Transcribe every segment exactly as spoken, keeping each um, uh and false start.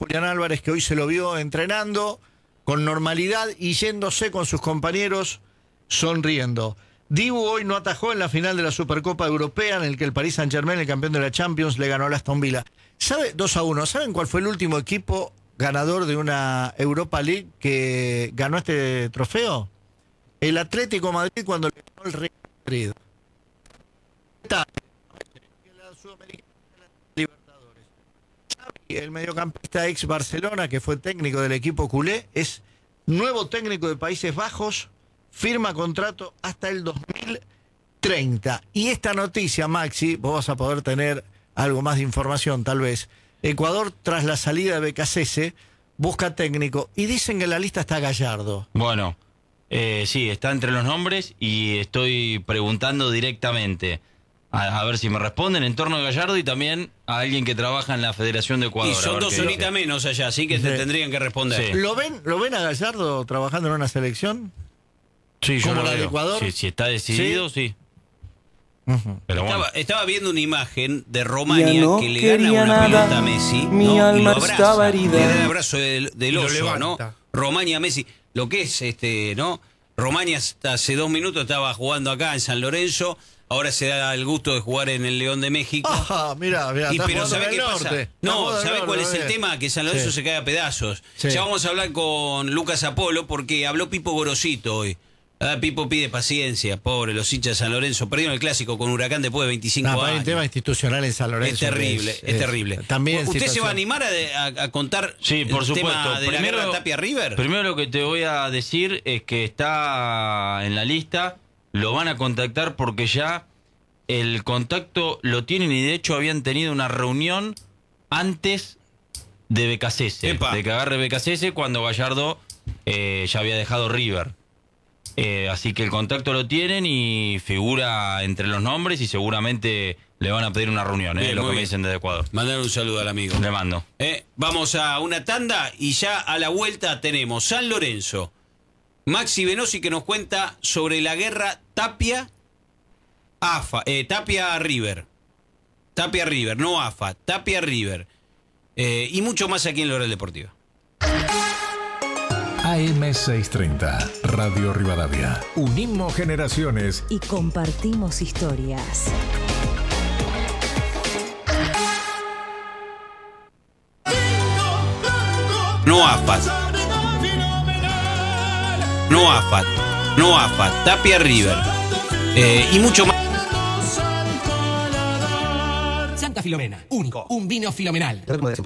Julián Álvarez, que hoy se lo vio entrenando con normalidad y yéndose con sus compañeros sonriendo. Dibu hoy no atajó en la final de la Supercopa Europea, en el que el Paris Saint-Germain, el campeón de la Champions, le ganó al Aston Villa. ¿Sabe? dos a uno. ¿Saben cuál fue el último equipo ganador de una Europa League que ganó este trofeo? El Atlético Madrid, cuando le ganó el Real Madrid. El mediocampista ex Barcelona, que fue técnico del equipo culé, es nuevo técnico de Países Bajos, firma contrato hasta el dos mil treinta. Y esta noticia, Maxi, vos vas a poder tener algo más de información tal vez. Ecuador, tras la salida de Becasese, busca técnico y dicen que en la lista está Gallardo. Bueno, eh, sí, está entre los nombres y estoy preguntando directamente a, a ver si me responden en torno a Gallardo y también a alguien que trabaja en la Federación de Ecuador. Y son dos horitas menos allá, así que Sí. te tendrían que responder. Sí. ¿Lo ven, ¿Lo ven a Gallardo trabajando en una selección? Sí, yo ¿Como lo la de veo. Ecuador? Sí, si está decidido, sí. Uh-huh. Pero bueno. Estaba, estaba viendo una imagen de Romania Ya no que le gana quería una nada, pelota a Messi, mi ¿no? Y alma lo abraza, estaba herida. le da el abrazo del, del Y lo oso, ¿no? levanta. Romania Messi, lo que es este, ¿no? Romania hasta hace dos minutos estaba jugando acá en San Lorenzo, ahora se da el gusto de jugar en el León de México. Ah, mira, mira, Y está pero jugando ¿sabés en qué el pasa? norte. Está No, jugando en ¿sabés el cuál norte, es el bien. tema? Que San Lorenzo Sí. se cae a pedazos. Sí. Ya vamos a hablar con Lucas Apolo porque habló Pipo Gorosito hoy. Ah, Pipo pide paciencia, pobre, los hinchas de San Lorenzo. Perdieron el clásico con Huracán después de veinticinco No, hay un años. tema institucional en San Lorenzo. Es terrible, es, es, terrible. También ¿Usted situación. se va a animar a, a- a contar Sí, por el supuesto. tema de la guerra Tapia River? Primero lo que te voy a decir es que está en la lista, lo van a contactar porque ya el contacto lo tienen y de hecho habían tenido una reunión antes de Becasese, Epa. de que agarre Becasese cuando Gallardo eh, ya había dejado River. Eh, así que el contacto lo tienen y figura entre los nombres y seguramente le van a pedir una reunión, eh, Bien, lo que muy me bien. dicen desde Ecuador. Mandar un saludo al amigo. Le mando. Eh, vamos a una tanda y ya a la vuelta tenemos San Lorenzo. Maxi Venosi que nos cuenta sobre la guerra Tapia AFA, eh, Tapia River. Tapia River, no AFA, Tapia River. Eh, y mucho más aquí en Loral Deportiva. A M seiscientos treinta, Radio Rivadavia. Unimos generaciones. Y compartimos historias. No AFA. No AFA. No AFA. Tapia River. Eh, y mucho más. Santa Filomena, único, un vino filomenal.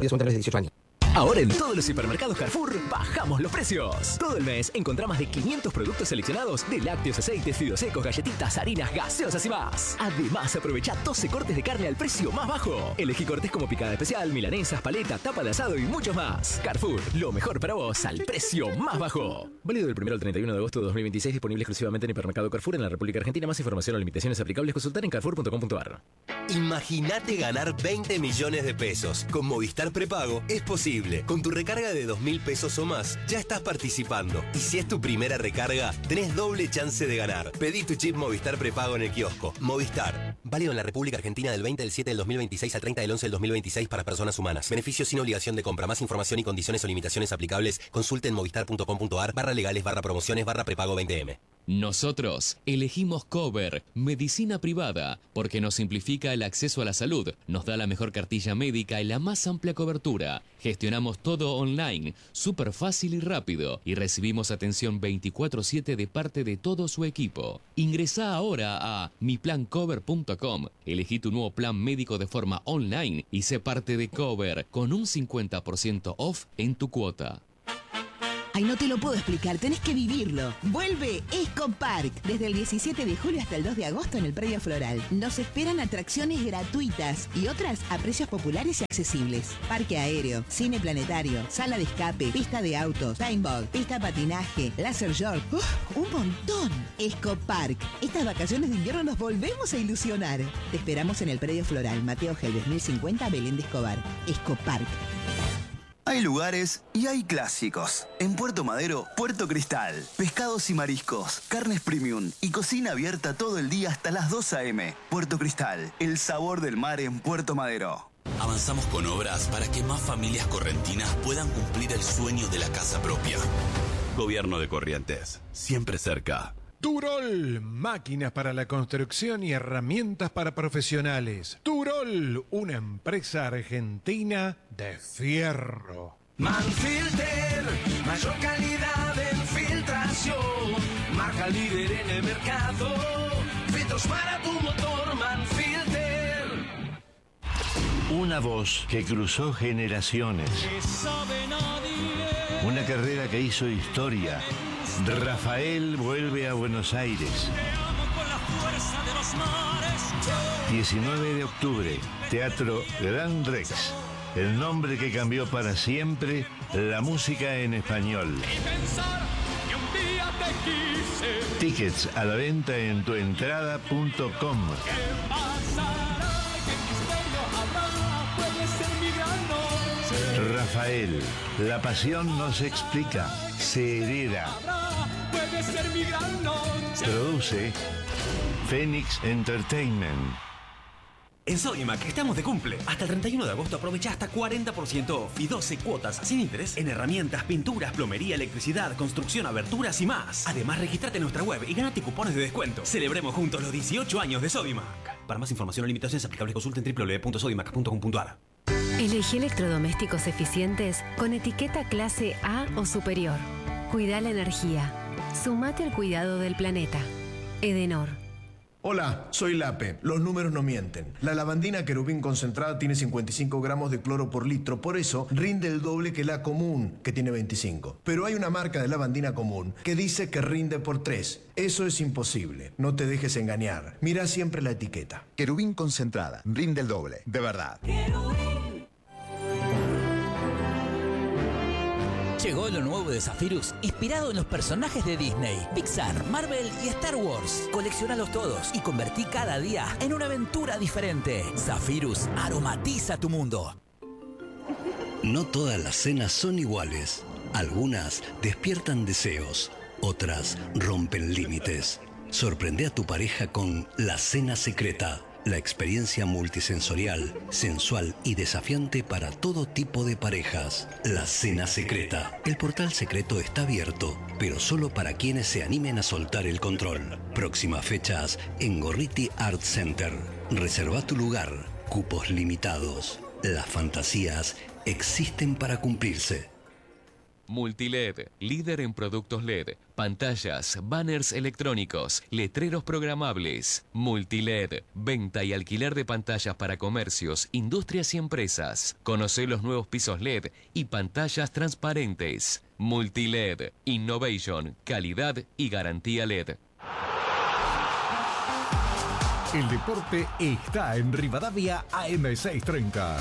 Ahora en todos los supermercados Carrefour bajamos los precios. Todo el mes encontrá más de quinientos productos seleccionados de lácteos, aceites, fideos secos, galletitas, harinas, gaseosas y más. Además, aprovecha doce cortes de carne al precio más bajo. Elegí cortes como picada especial, milanesas, paleta, tapa de asado y mucho más. Carrefour, lo mejor para vos al precio más bajo. Válido del primero al treinta y uno de agosto de dos mil veintiséis, disponible exclusivamente en hipermercado Carrefour en la República Argentina. Más información o limitaciones aplicables consultar en carrefour punto com punto ar. Imagínate ganar veinte millones de pesos. Con Movistar Prepago es posible. Con tu recarga de dos mil pesos o más, ya estás participando. Y si es tu primera recarga, tenés doble chance de ganar. Pedí tu chip Movistar Prepago en el kiosco. Movistar. Válido en la República Argentina del veinte del siete del dos mil veintiséis al treinta del once del dos mil veintiséis para personas humanas. Beneficios sin obligación de compra. Más información y condiciones o limitaciones aplicables. Consulte en movistar punto com punto ar barra legales barra promociones barra prepago veinte eme. Nosotros elegimos Cover, medicina privada, porque nos simplifica el acceso a la salud, nos da la mejor cartilla médica y la más amplia cobertura. Gestionamos todo online, súper fácil y rápido, y recibimos atención veinticuatro siete de parte de todo su equipo. Ingresá ahora a mi plan cover punto com, elegí tu nuevo plan médico de forma online y sé parte de Cover con un cincuenta por ciento off en tu cuota. Ay, no te lo puedo explicar, tenés que vivirlo. Vuelve Escopark desde el diecisiete de julio hasta el dos de agosto en el Predio Floral. Nos esperan atracciones gratuitas y otras a precios populares y accesibles. Parque aéreo, cine planetario, sala de escape, pista de autos, paintball, pista patinaje, laser short. ¡Uf! ¡Un montón! Escopark. Estas vacaciones de invierno nos volvemos a ilusionar. Te esperamos en el Predio Floral, Mateo Gelbes mil cincuenta, Belén de Escobar. Escopark. Hay lugares y hay clásicos. En Puerto Madero, Puerto Cristal. Pescados y mariscos, carnes premium y cocina abierta todo el día hasta las dos a eme. Puerto Cristal, el sabor del mar en Puerto Madero. Avanzamos con obras para que más familias correntinas puedan cumplir el sueño de la casa propia. Gobierno de Corrientes, siempre cerca. Turol, máquinas para la construcción y herramientas para profesionales. Turol, una empresa argentina de fierro. Manfilter, mayor calidad en filtración, marca líder en el mercado, filtros para tu motor, Manfilter. Una voz que cruzó generaciones. Una carrera que hizo historia. Rafael vuelve a Buenos Aires. diecinueve de octubre, Teatro Gran Rex. El nombre que cambió para siempre la música en español. Tickets a la venta en tuentrada punto com. Rafael, la pasión no se explica, se hereda. Produce Phoenix Entertainment. En Sodimac estamos de cumple. Hasta el treinta y uno de agosto aprovecha hasta cuarenta por ciento off y doce cuotas sin interés en herramientas, pinturas, plomería, electricidad, construcción, aberturas y más. Además, registrate en nuestra web y ganate cupones de descuento. Celebremos juntos los dieciocho años de Sodimac. Para más información o limitaciones aplicables consulten doble u doble u doble u punto sodimac punto com punto a r. Elegí electrodomésticos eficientes con etiqueta clase A o superior. Cuida la energía. Sumate al cuidado del planeta. Edenor. Hola, soy Lape. Los números no mienten. La lavandina Querubín concentrada tiene cincuenta y cinco gramos de cloro por litro, por eso rinde el doble que la común, que tiene veinticinco. Pero hay una marca de lavandina común que dice que rinde por tres. Eso es imposible. No te dejes engañar. Mira siempre la etiqueta. Querubín concentrada. Rinde el doble. De verdad. Llegó lo nuevo de Zephyrus, inspirado en los personajes de Disney, Pixar, Marvel y Star Wars. Coleccionalos todos y convertí cada día en una aventura diferente. Zephyrus aromatiza tu mundo. No todas las cenas son iguales. Algunas despiertan deseos, otras rompen límites. Sorprende a tu pareja con La Cena Secreta. La experiencia multisensorial, sensual y desafiante para todo tipo de parejas. La Cena Secreta. El portal secreto está abierto, pero solo para quienes se animen a soltar el control. Próximas fechas en Gorriti Art Center. Reserva tu lugar. Cupos limitados. Las fantasías existen para cumplirse. Multiled, líder en productos L E D, pantallas, banners electrónicos, letreros programables. Multiled, venta y alquiler de pantallas para comercios, industrias y empresas. Conoce los nuevos pisos L E D y pantallas transparentes. Multiled, innovation, calidad y garantía L E D. El deporte está en Rivadavia A M seiscientos treinta.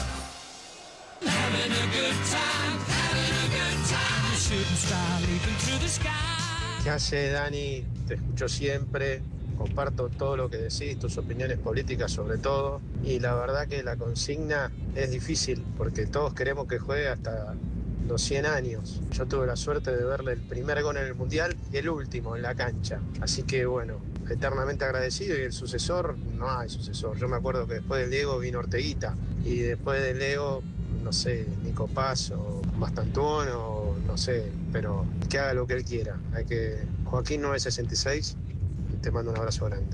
¿Qué hace, Dani? Te escucho siempre, comparto todo lo que decís, tus opiniones políticas sobre todo, y la verdad que la consigna es difícil porque todos queremos que juegue hasta los cien años. Yo tuve la suerte de verle el primer gol en el Mundial y el último en la cancha, así que bueno, eternamente agradecido. Y el sucesor, no hay sucesor. Yo me acuerdo que después del Diego vino Orteguita y después del Diego, no sé, Nico Paz o Mastantuón o no sé, pero que haga lo que él quiera. Hay que... Joaquín nueve sesenta y seis, te mando un abrazo grande.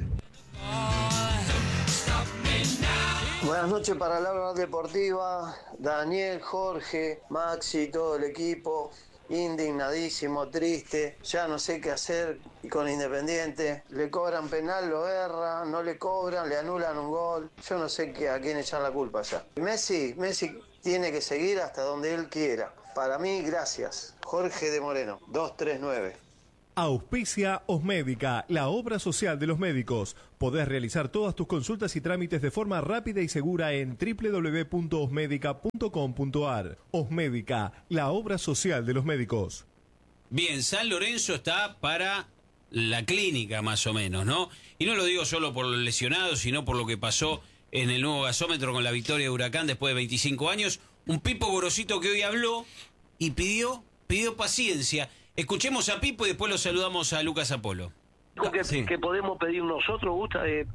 Buenas noches para la hora deportiva, Daniel, Jorge, Maxi, todo el equipo. Indignadísimo, triste, ya no sé qué hacer con Independiente. Le cobran penal, lo erra, no le cobran, le anulan un gol. Yo no sé qué, a quién echar la culpa ya. Messi, Messi tiene que seguir hasta donde él quiera. Para mí, gracias. Jorge de Moreno, dos tres nueve. Auspicia Osmédica, la obra social de los médicos. Podés realizar todas tus consultas y trámites de forma rápida y segura en doble u doble u doble u punto osmédica punto com punto a r. Osmédica, la obra social de los médicos. Bien, San Lorenzo está para la clínica más o menos, ¿no? Y no lo digo solo por los lesionados, sino por lo que pasó en el nuevo gasómetro con la victoria de Huracán después de veinticinco años. Un Pipo Gorosito que hoy habló y pidió, pidió paciencia. Escuchemos a Pipo y después lo saludamos a Lucas Apolo. Lo que, sí. que podemos pedir nosotros, Gusta, eh,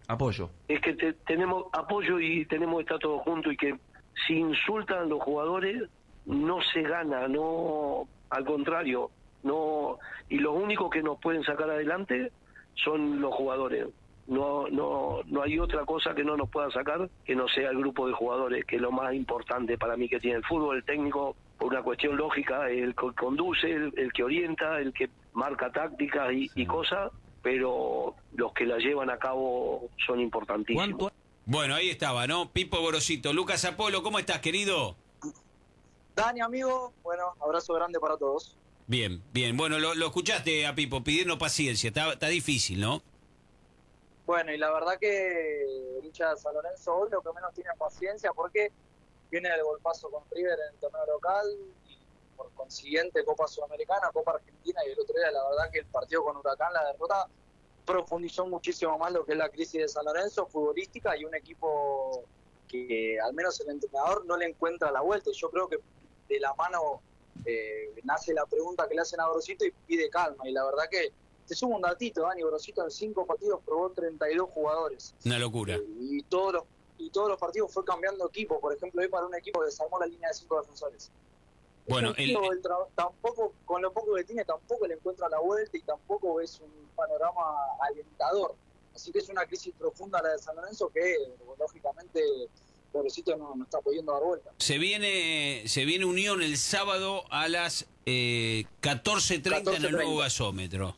Apoyo. Es que te- tenemos apoyo y tenemos que estar todos juntos y que si insultan a los jugadores no se gana, no, al contrario, no, y los únicos que nos pueden sacar adelante son los jugadores. No, no, no hay otra cosa que no nos pueda sacar que no sea el grupo de jugadores, que es lo más importante para mí que tiene el fútbol. El técnico, por una cuestión lógica, el que conduce, el, el que orienta, el que marca tácticas y, y cosas, pero los que la llevan a cabo son importantísimos. Bueno, ahí estaba, ¿no? Pipo Gorosito. Lucas Apolo, ¿cómo estás, querido? Dani, amigo, bueno, abrazo grande para todos. Bien, bien. Bueno, lo, lo escuchaste a Pipo, pidiendo paciencia. Está, está difícil, ¿no? Bueno, y la verdad que el hincha de San Lorenzo hoy lo que menos tiene paciencia porque viene el golpazo con River en el torneo local y por consiguiente Copa Sudamericana, Copa Argentina, y el otro día la verdad que el partido con Huracán, la derrota, profundizó muchísimo más lo que es la crisis de San Lorenzo futbolística y un equipo que al menos el entrenador no le encuentra la vuelta. Y yo creo que de la mano eh, nace la pregunta que le hacen a Gorosito y pide calma, y la verdad que te sumo un datito, Dani. Gorosito en cinco partidos probó treinta y dos jugadores. Una locura. Y todos los y todos los partidos fue cambiando equipo. Por ejemplo, hoy para un equipo que desarmó la línea de cinco defensores. Bueno, el, el tra- tampoco, con lo poco que tiene, tampoco le encuentra la vuelta y tampoco es un panorama alentador. Así que es una crisis profunda la de San Lorenzo que, lógicamente, Gorosito no, no está pudiendo dar vuelta. Se viene, se viene Unión el sábado a las eh, catorce treinta en el nuevo gasómetro.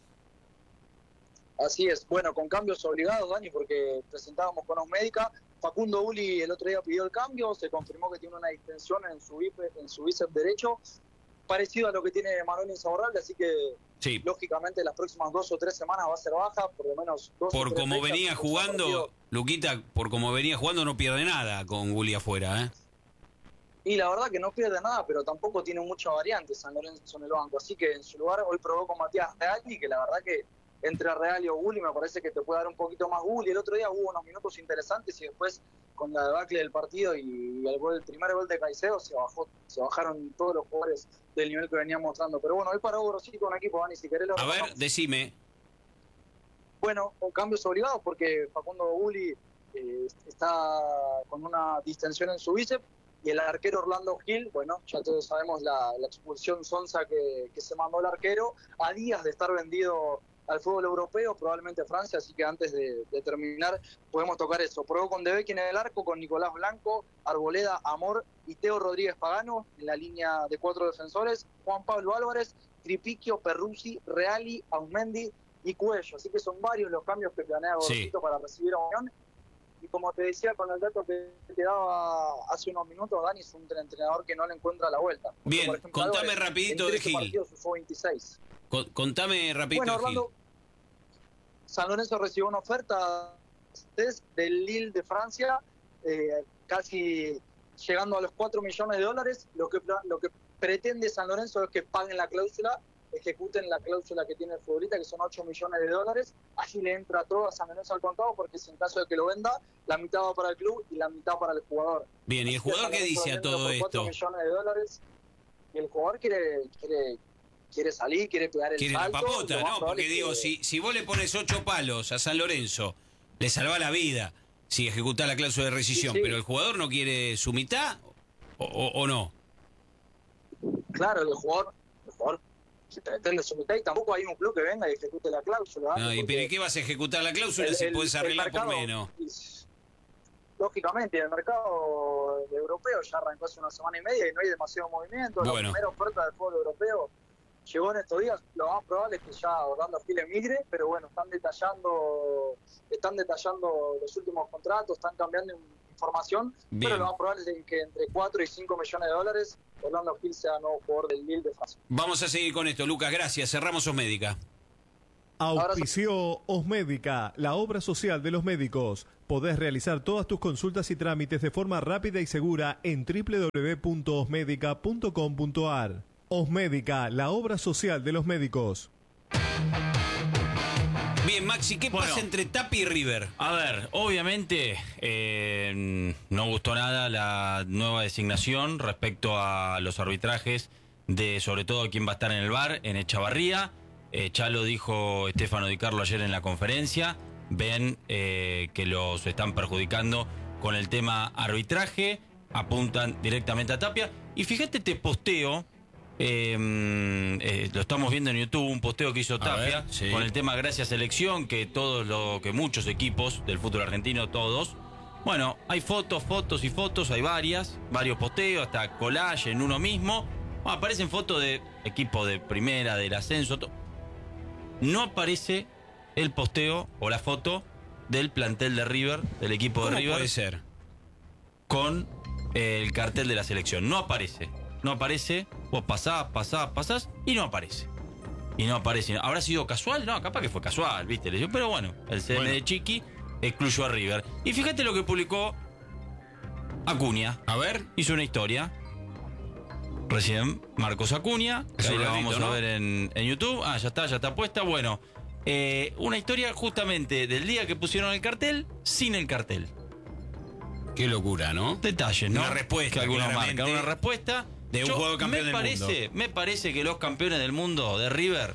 Así es, bueno, con cambios obligados, Dani, porque presentábamos con Osmédica. Facundo Uli el otro día pidió el cambio, se confirmó que tiene una distensión en su bíceps, en su bíceps derecho, parecido a lo que tiene Manuel Insaurralde, así que sí, lógicamente las próximas dos o tres semanas va a ser baja, por lo menos dos Por o tres como fechas, venía porque jugando, partido- Luquita, por como venía jugando no pierde nada con Gulli afuera, ¿eh? Y la verdad que no pierde nada, pero tampoco tiene mucha variante San Lorenzo en el banco, así que en su lugar hoy probó con Matías Reali, que la verdad que entre Reali o Gulli me parece que te puede dar un poquito más Gulli. El otro día hubo unos minutos interesantes y después con la debacle del partido y el, gol, el primer gol de Caicedo se bajó, se bajaron todos los jugadores del nivel que venían mostrando. Pero bueno, hoy paró Gorosito con un equipo, Dani, si querés lo A ver, repasamos. decime. Bueno, con cambios obligados porque Facundo Gulli eh, está con una distensión en su bíceps y el arquero Orlando Gil, bueno, ya todos sabemos la, la expulsión sonsa que, que se mandó el arquero a días de estar vendido al fútbol europeo, probablemente a Francia, así que antes de, de terminar podemos tocar eso. Probó con Debecki en el arco, con Nicolás Blanco, Arboleda, Amor y Teo Rodríguez Pagano en la línea de cuatro defensores, Juan Pablo Álvarez, Tripiquio, Perruzzi, Reali, Aumendi y Cuello. Así que son varios los cambios que planea Gorosito Sí. para recibir a Unión. Y como te decía con el dato que te daba hace unos minutos, Dani es un entrenador que no le encuentra la vuelta. Porque, Bien, por ejemplo, contame Álvarez, rapidito en de trece Gil. partidos usó veintiséis. Con- contame rapidito Bueno, de Gil. Orlando, San Lorenzo recibió una oferta del Lille de Francia, eh, casi llegando a los cuatro millones de dólares. Lo que, pla- lo que pretende San Lorenzo es que paguen la cláusula, ejecuten la cláusula que tiene el futbolista, que son ocho millones de dólares. Así le entra todo a San Lorenzo al contado, porque si en caso de que lo venda, la mitad va para el club y la mitad para el jugador. Bien, ¿y el Así que jugador San qué Lorenzo dice a vendiendo todo por cuatro esto? millones de dólares. Y el jugador quiere, quiere, quiere salir, quiere pegar el Quiere la salto. papota, lo más ¿no? probable Porque es digo, que- si, si vos le pones ocho palos a San Lorenzo, le salva la vida si ejecutás la cláusula de rescisión, Sí, sí. pero el jugador no quiere su mitad, o, o- o no. Claro, el jugador, el jugador se pretende su mitad y tampoco hay un club que venga y ejecute la cláusula. No, ¿y Porque pero ¿y qué vas a ejecutar la cláusula el- si el- podés el arreglar por mercado- menos? Lógicamente, el mercado europeo ya arrancó hace una semana y media y no hay demasiado movimiento. La Bueno. primera oferta del fútbol europeo llegó en estos días. Lo más probable es que ya Orlando Gil emigre, pero bueno, están detallando, están detallando los últimos contratos, están cambiando información, Bien. pero lo más probable es que entre cuatro y cinco millones de dólares Orlando Gil sea nuevo jugador del Lille de Francia. Vamos a seguir con esto, Lucas, gracias. Cerramos Osmédica. Auspició Osmédica, la obra social de los médicos. Podés realizar todas tus consultas y trámites de forma rápida y segura en doble u doble u doble u punto osmédica punto com punto a r. Osmédica, la obra social de los médicos. Bien, Maxi, ¿qué pasa entre Tapia y River? A ver, obviamente eh, no gustó nada la nueva designación respecto a los arbitrajes de sobre todo quién va a estar en el V A R en Echavarría. Eh, ya lo dijo Estefano Di Carlo ayer en la conferencia. ven eh, que los están perjudicando con el tema arbitraje, apuntan directamente a Tapia. Y fíjate este posteo, eh, eh, lo estamos viendo en YouTube, un posteo que hizo Tapia, ver, sí. con el tema Gracias Selección, que todos lo, que muchos equipos del fútbol argentino, todos. Bueno, hay fotos, fotos y fotos, hay varias, varios posteos, hasta collage en uno mismo. Bueno, aparecen fotos de equipos de primera, del ascenso. To- no aparece el posteo o la foto del plantel de River, del equipo de ¿Cómo River. puede ser? Con eh, el cartel de la selección. No aparece. No aparece. Vos pasás, pasás, pasás y no aparece. Y no aparece. ¿Habrá sido casual? No, capaz que fue casual, ¿viste? Pero bueno, el C N Bueno. de Chiqui excluyó a River. Y fíjate lo que publicó Acuña. A ver. Hizo una historia. Recién Marcos Acuña. Que Es ahí un la ratito, vamos ¿no? a ver en, en YouTube. Ah, ya está, ya está puesta. Bueno, eh, una historia justamente del día que pusieron el cartel sin el cartel. Qué locura, ¿no? Detalles, ¿no? Una respuesta, Que algunos claramente, marcan. Una respuesta de un Yo- jugador campeón me del parece, mundo. Me parece que los campeones del mundo de River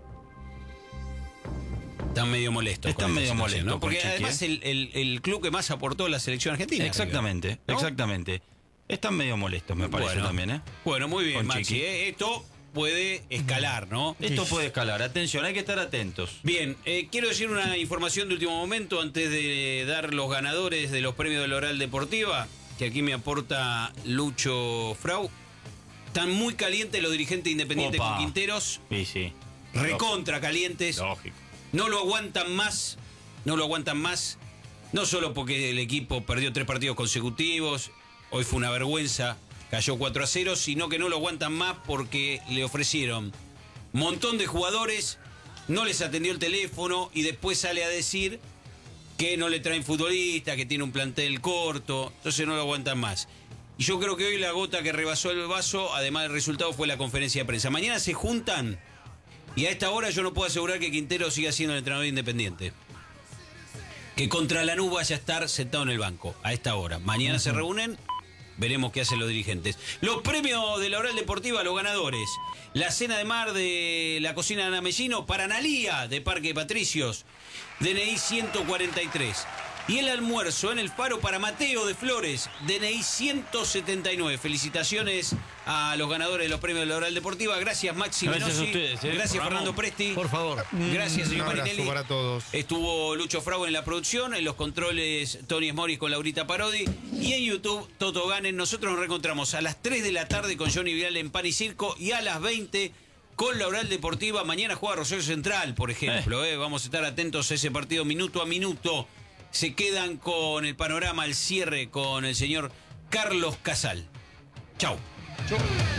están medio molestos. Están con esta medio situación, molestos ¿no? con Porque Chiqui, además ¿eh? el, el- el club que más aportó a la selección argentina. Exactamente, River, ¿no? exactamente. Están medio molestos, me parece Bueno. también, ¿eh? Bueno, muy bien, Con Maxi. Chiqui. ¿eh? Esto puede escalar, ¿no? Esto puede escalar. Atención, hay que estar atentos. Bien, eh, quiero decir una información de último momento antes de dar los ganadores de los premios de la Oral Deportiva, que aquí me aporta Lucho Frau. Están muy calientes los dirigentes independientes Opa. con Quinteros. Sí, sí. Recontra calientes. Lógico. No lo aguantan más. No lo aguantan más. No solo porque el equipo perdió tres partidos consecutivos. Hoy fue una vergüenza. Cayó cuatro a cero. Sino que no lo aguantan más porque le ofrecieron montón de jugadores. No les atendió el teléfono. Y después sale a decir que no le traen futbolistas, que tiene un plantel corto. Entonces no lo aguantan más. Y yo creo que hoy la gota que rebasó el vaso, además del resultado, fue la conferencia de prensa. Mañana se juntan y a esta hora yo no puedo asegurar que Quintero siga siendo el entrenador independiente. Que contra Lanús vaya a estar sentado en el banco a esta hora. Mañana uh-huh. se reúnen, veremos qué hacen los dirigentes. Los premios de la Oral Deportiva, los ganadores. La cena de mar de la cocina de Ana Mellino para Analía de Parque Patricios, D N I ciento cuarenta y tres. Y el almuerzo en el Faro para Mateo de Flores, D N I ciento setenta y nueve. Felicitaciones a los ganadores de los premios de la Oral Deportiva. Gracias, Maxi Gracias Menossi. a ustedes, ¿eh? Gracias, Ramón. Fernando Presti. Por favor. Gracias, señor Un abrazo Marinelli. para todos. Estuvo Lucho Frau en la producción, en los controles Tony Smoris con Laurita Parodi. Y en YouTube, Toto Ganen. Nosotros nos reencontramos a las tres de la tarde con Johnny Vial en Pan y Circo y a las veinte con la Oral Deportiva. Mañana juega Rosario Central, por ejemplo. Eh. Eh. Vamos a estar atentos a ese partido minuto a minuto. Se quedan con el panorama al cierre con el señor Carlos Casal. Chau.